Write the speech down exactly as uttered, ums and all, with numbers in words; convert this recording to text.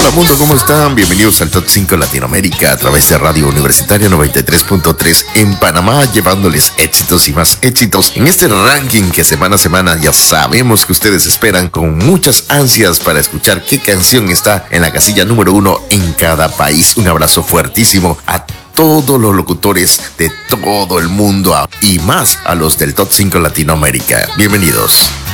Hola mundo, ¿cómo están? Bienvenidos al Top cinco Latinoamérica a través de Radio Universitaria noventa y tres punto tres en Panamá, llevándoles éxitos y más éxitos en este ranking que semana a semana ya sabemos que ustedes esperan con muchas ansias para escuchar qué canción está en la casilla número uno en cada país. Un abrazo fuertísimo a todos los locutores de todo el mundo y más a los del Top cinco Latinoamérica. Bienvenidos.